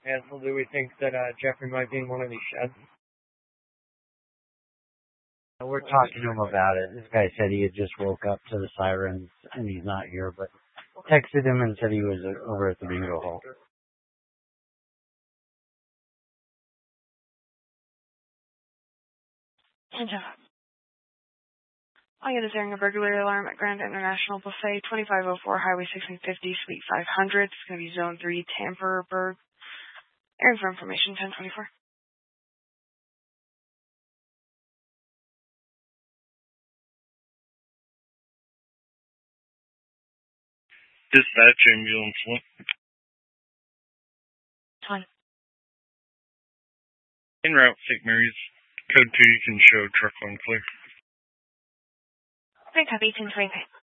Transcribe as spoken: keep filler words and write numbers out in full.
Ansel, do we think that uh, Jeffrey might be in one of these sheds? We're talking to him about it. This guy said he had just woke up to the sirens and he's not here, but texted him and said he was over at the bingo hall. I get a hearing a burglary alarm at Grand International Buffet, twenty-five oh four Highway sixteen fifty, Suite five hundred. It's going to be Zone three, Tamperburg. Airing for information, ten twenty-four. Dispatch ambulance one. Time. En route, Saint Mary's. Code two, you can show truck one clear. Thanks, have eighteen twenty-five.